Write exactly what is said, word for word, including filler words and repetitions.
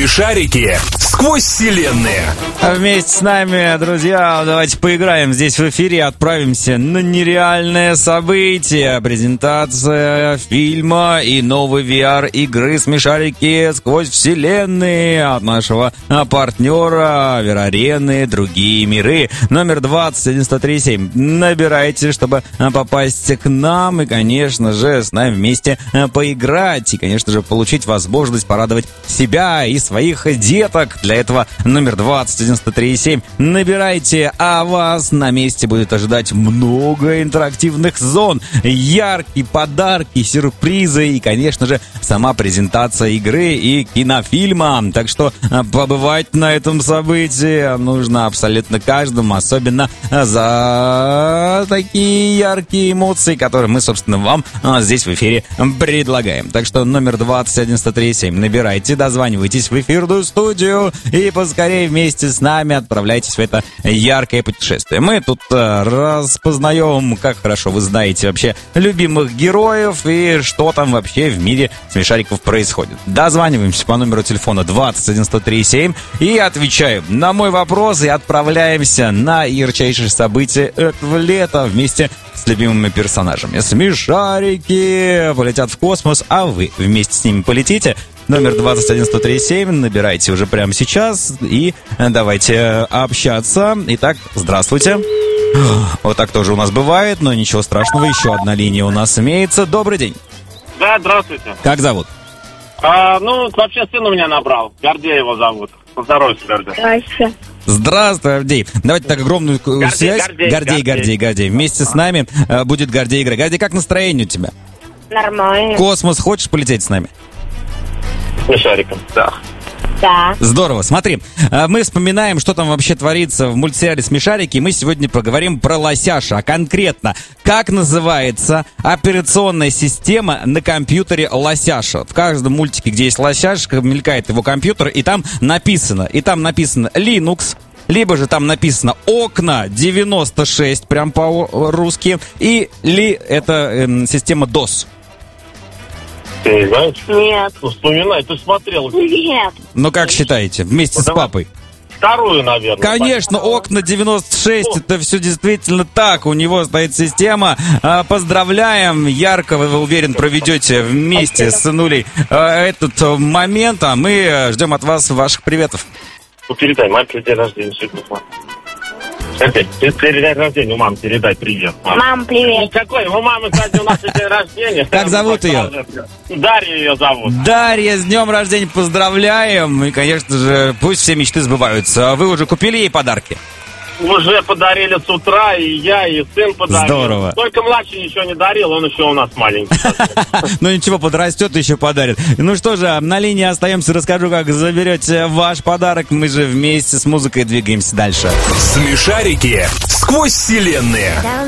Смешарики сквозь вселенные. Вместе с нами, друзья, давайте поиграем здесь в эфире. Отправимся на нереальное событие. Презентация фильма и новой ви ар-игры «Смешарики сквозь вселенные» от нашего партнера Верарены «Другие миры». Номер двадцать один сто три семь. Набирайте, чтобы попасть к нам и, конечно же, с нами вместе поиграть. И, конечно же, получить возможность порадовать себя и своих деток. Для этого номер двадцать один сто три семь набирайте, а вас на месте будет ожидать много интерактивных зон, яркие подарки, сюрпризы и, конечно же, сама презентация игры и кинофильма. Так что побывать на этом событии нужно абсолютно каждому, особенно за такие яркие эмоции, которые мы, собственно, вам здесь в эфире предлагаем. Так что номер двадцать один сто три семь набирайте, дозванивайтесь в эфирную студию и поскорее вместе с нами отправляйтесь в это яркое путешествие. Мы тут э, распознаем, как хорошо вы знаете вообще любимых героев и что там вообще в мире смешариков происходит. Дозваниваемся по номеру телефона двадцать один сто три семь и отвечаем на мой вопрос и отправляемся на ярчайшие события этого лета вместе с любимыми персонажами. Смешарики полетят в космос, а вы вместе с ними полетите. Номер двадцать один сто три семь набирайте уже прямо сейчас и давайте общаться. Итак, здравствуйте. Вот так тоже у нас бывает, но ничего страшного, еще одна линия у нас имеется. Добрый день. Да, здравствуйте. Как зовут? А, ну, вообще сын у меня набрал. Гордей его зовут. Поздоровайся, Гордей. Здравствуйте. Здравствуй, Гордей. Давайте так огромную Гордей, связь. Гордей, Гордей, Гордей, Гордей. Вместе с нами э, будет Гордей играть. Гордей, как настроение у тебя? Нормально. В космос хочешь полететь с нами? Смешариком, да. Да. Здорово. Смотри, мы вспоминаем, что там вообще творится в мультсериале «Смешарики», и мы сегодня поговорим про Лосяша, а конкретно, как называется операционная система на компьютере Лосяша. В каждом мультике, где есть Лосяш, мелькает его компьютер, и там написано, и там написано Linux, либо же там написано «Окна девяносто шесть», прям по-русски, и ли это э, система дос. Ты не знаешь? Нет. Ну, вспоминай, ты смотрел. Нет. Ну, как считаете, вместе Ну, с давай. папой? Вторую, наверное. Конечно, окна девяносто шесть, это все действительно так. У него стоит система. А, Поздравляем, ярко, вы, уверен, проведете вместе с сынулей а, этот а, момент, а мы а, ждем от вас ваших приветов. Ну, передай, маме день рождения сегодня. Опять, ты передай рождения, у мамы передай привет. Мам, Мам, привет. какой? У мамы сегодня у нас день рождения. Как зовут ее? Дарья ее зовут. Дарья, с днем рождения поздравляем. И, конечно же, пусть все мечты сбываются. А вы уже купили ей подарки? Уже подарили с утра, и я, и сын подарил. Здорово. Только младший ничего не дарил, он еще у нас маленький. Ну ничего, подрастет, еще подарит. Ну что же, на линии остаемся, расскажу, как заберете ваш подарок. Мы же вместе с музыкой двигаемся дальше. Смешарики сквозь вселенные.